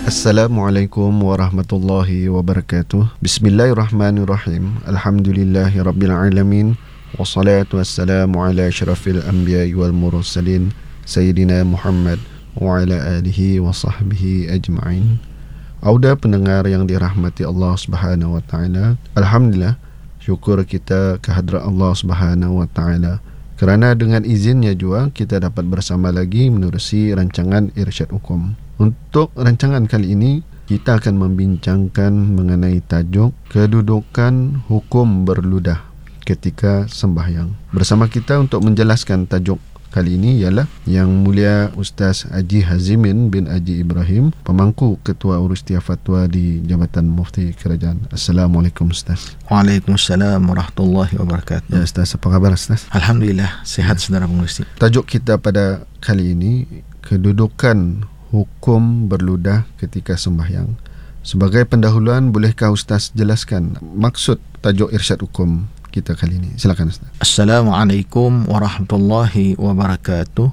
Assalamualaikum warahmatullahi wabarakatuh. Bismillahirrahmanirrahim. Alhamdulillahi rabbil alamin. Wassalatu wassalamu ala asyrafil anbiya'i wal mursalin Sayyidina Muhammad wa ala alihi wa sahbihi ajma'in. Auda pendengar yang dirahmati Allah Subhanahu wa taala. Alhamdulillah, syukur kita kehadrat Allah Subhanahu wa taala kerana dengan izinnya juga kita dapat bersama lagi menerusi rancangan Irsyad Hukum. Untuk rancangan kali ini, kita akan membincangkan mengenai tajuk kedudukan hukum berludah ketika sembahyang. Bersama kita untuk menjelaskan tajuk kali ini ialah Yang Mulia Ustaz Haji Hazimin bin Haji Ibrahim, pemangku Ketua Urustia Fatwa di Jabatan Mufti Kerajaan. Assalamualaikum Ustaz. Waalaikumsalam warahmatullahi wabarakatuh. Ya Ustaz, apa khabar Ustaz? Alhamdulillah, sihat saudara pengurusi. Tajuk kita pada kali ini, kedudukan hukum berludah ketika sembahyang. Sebagai pendahuluan, bolehkah Ustaz jelaskan maksud tajuk Irsyad Hukum kita kali ini? Silakan Ustaz. Assalamualaikum warahmatullahi wabarakatuh.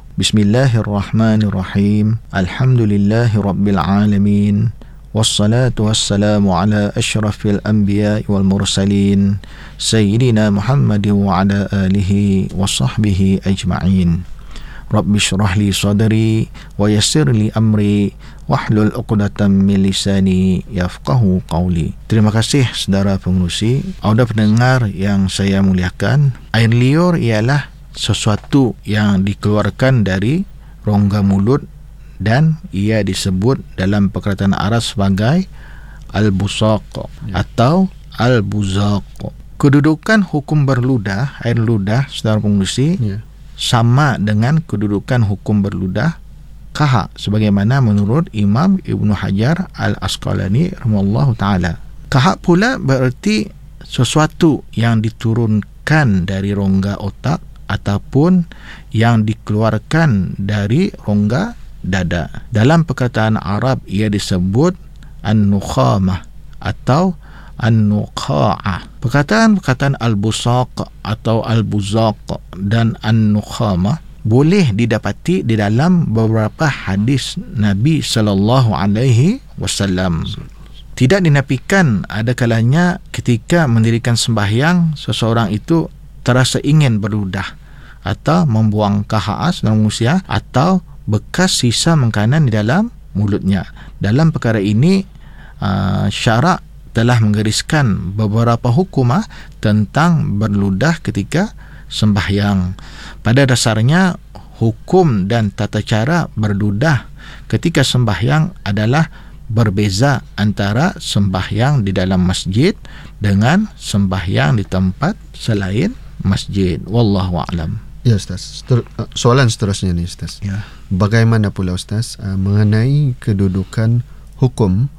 Bismillahirrahmanirrahim. Alhamdulillahi rabbil alamin. Wassalatu wassalamu ala asyrafil anbiya'i wal mursalin Sayyidina Muhammadin wa ala alihi wa sahbihi ajma'in. Rabbi syrah li sadri wa yassir li amri wahlul 'uqdatam min lisani yafqahu qawli. Terima kasih saudara pengerusi, auda pendengar yang saya muliakan. Air liur ialah sesuatu yang dikeluarkan dari rongga mulut dan ia disebut dalam perkataan Arab sebagai al-busaq atau al-buzaq. Kedudukan hukum berludah, air ludah saudara pengerusi, sama dengan kedudukan hukum berludah kahak sebagaimana menurut Imam Ibnu Hajar Al-Asqalani rahimahullahu taala. Kahak pula bererti sesuatu yang diturunkan dari rongga otak ataupun yang dikeluarkan dari rongga dada. Dalam perkataan Arab ia disebut an-nukhamah atau an-nuqa'ah. Perkataan al-busaq atau al-buzaq dan an-nukhamah boleh didapati di dalam beberapa hadis Nabi sallallahu alaihi wasallam. Tidak dinafikan ada kalanya ketika mendirikan sembahyang seseorang itu terasa ingin berludah atau membuang kahas dalam manusia atau bekas sisa makanan di dalam mulutnya. Dalam perkara ini syarak telah menggariskan beberapa hukumah tentang berludah ketika sembahyang. Pada dasarnya, hukum dan tata cara berludah ketika sembahyang adalah berbeza antara sembahyang di dalam masjid dengan sembahyang di tempat selain masjid. Wallahu a'lam. Ya Ustaz, soalan seterusnya ni Ustaz. Ya. Bagaimana pula Ustaz mengenai kedudukan hukum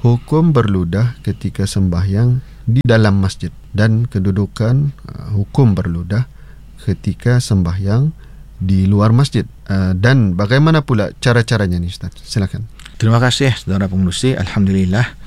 berludah ketika sembahyang di dalam masjid dan kedudukan hukum berludah ketika sembahyang di luar masjid, dan bagaimana pula cara-caranya ni Ustaz? Silakan. Terima kasih saudara pengerusi. Alhamdulillah,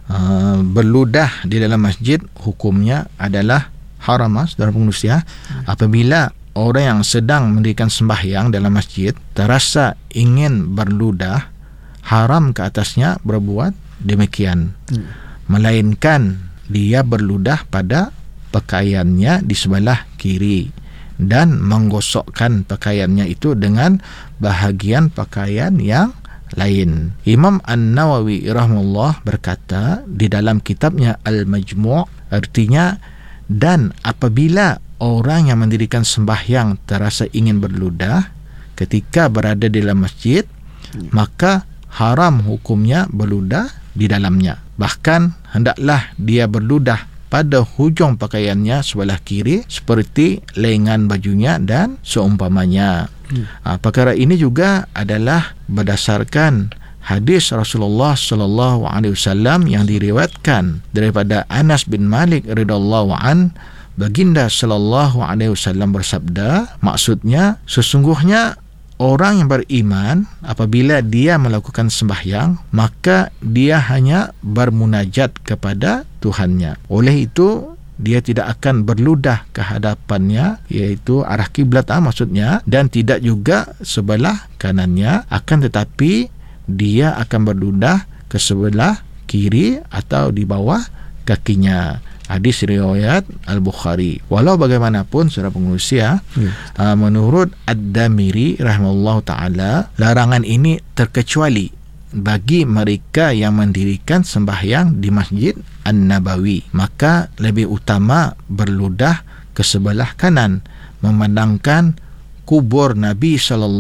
berludah di dalam masjid hukumnya adalah haram saudara pengerusi. Apabila orang yang sedang mendirikan sembahyang dalam masjid terasa ingin berludah, haram ke atasnya berbuat demikian, melainkan dia berludah pada pakaiannya di sebelah kiri dan menggosokkan pakaiannya itu dengan bahagian pakaian yang lain. Imam An-Nawawi rahimahullah berkata di dalam kitabnya Al-Majmu', artinya, dan apabila orang yang mendirikan sembahyang terasa ingin berludah ketika berada di dalam masjid, maka haram hukumnya berludah di dalamnya. Bahkan hendaklah dia berludah pada hujung pakaiannya sebelah kiri seperti lengan bajunya dan seumpamanya. Perkara ini juga adalah berdasarkan hadis Rasulullah sallallahu alaihi wasallam yang diriwayatkan daripada Anas bin Malik radhiyallahu an. Baginda sallallahu alaihi wasallam bersabda, maksudnya sesungguhnya orang yang beriman apabila dia melakukan sembahyang, maka dia hanya bermunajat kepada Tuhannya. Oleh itu, dia tidak akan berludah ke hadapannya, iaitu arah kiblat maksudnya, dan tidak juga sebelah kanannya, akan tetapi dia akan berludah ke sebelah kiri atau di bawah kakinya. Hadis riwayat Al-Bukhari. Walau bagaimanapun saudara pengurusi menurut Ad-Damiri rahimahullah ta'ala, larangan ini terkecuali bagi mereka yang mendirikan sembahyang di Masjid An-Nabawi. Maka lebih utama berludah ke sebelah kanan, memandangkan kubur Nabi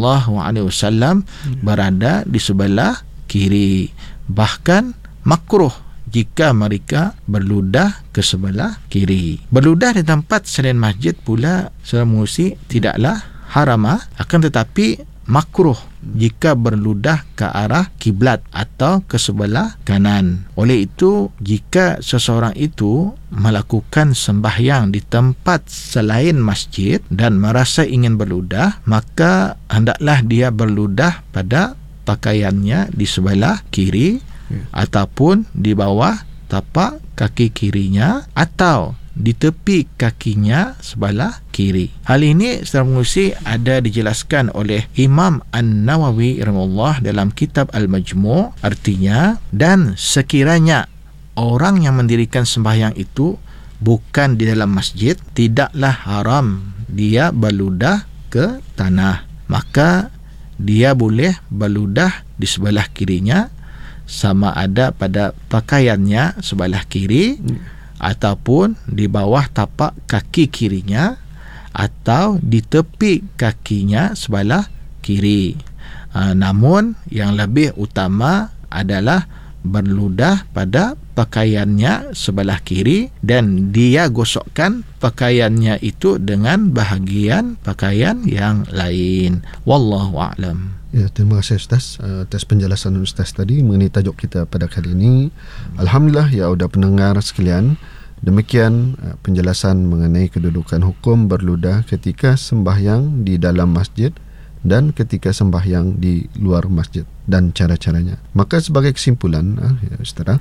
SAW berada di sebelah kiri. Bahkan makruh jika mereka berludah ke sebelah kiri. Berludah di tempat selain masjid pula saudara mengurusi tidaklah haram, akan tetapi makruh jika berludah ke arah kiblat atau ke sebelah kanan. Oleh itu, jika seseorang itu melakukan sembahyang di tempat selain masjid dan merasa ingin berludah, maka hendaklah dia berludah pada pakaiannya di sebelah kiri ataupun di bawah tapak kaki kirinya atau di tepi kakinya sebelah kiri. Hal ini secara mengurusi ada dijelaskan oleh Imam An-Nawawi rahimahullah dalam kitab Al-Majmu'. Artinya, dan sekiranya orang yang mendirikan sembahyang itu bukan di dalam masjid, tidaklah haram dia berludah ke tanah, maka dia boleh berludah di sebelah kirinya, sama ada pada pakaiannya sebelah kiri ataupun di bawah tapak kaki kirinya atau di tepi kakinya sebelah kiri. Namun yang lebih utama adalah berludah pada pakaiannya sebelah kiri dan dia gosokkan pakaiannya itu dengan bahagian pakaian yang lain. Wallahu a'lam. Ya, terima kasih Ustaz atas penjelasan Ustaz tadi mengenai tajuk kita pada kali ini. Alhamdulillah ya udah pendengar sekalian, demikian penjelasan mengenai kedudukan hukum berludah ketika sembahyang di dalam masjid dan ketika sembahyang di luar masjid dan cara-caranya. Maka sebagai kesimpulan ya Ustaz,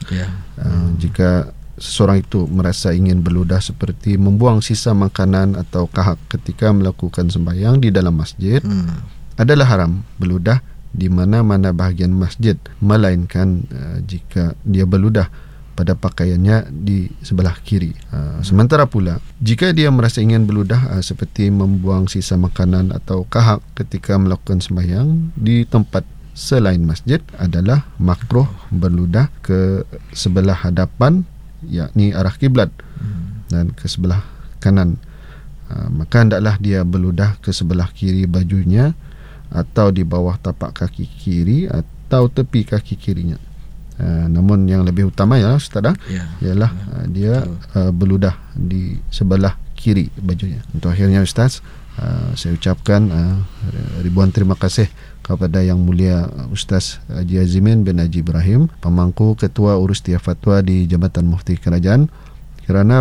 jika seseorang itu merasa ingin berludah seperti membuang sisa makanan atau kahak ketika melakukan sembahyang di dalam masjid, adalah haram berludah di mana-mana bahagian masjid, melainkan jika dia berludah pada pakaiannya di sebelah kiri. Sementara pula jika dia merasa ingin berludah seperti membuang sisa makanan atau kahak ketika melakukan sembahyang di tempat selain masjid, adalah makruh berludah ke sebelah hadapan, yakni arah kiblat, dan ke sebelah kanan. Maka hendaklah dia berludah ke sebelah kiri bajunya atau di bawah tapak kaki kiri atau tepi kaki kirinya. Namun yang lebih utama ya Ustaz ialah dia berludah di sebelah kiri bajunya. Untuk akhirnya Ustaz, saya ucapkan ribuan terima kasih kepada Yang Mulia Ustaz Haji Azimin bin Haji Ibrahim, pemangku Ketua Urus Tiaf Fatwa di Jabatan Mufti Kerajaan, kerana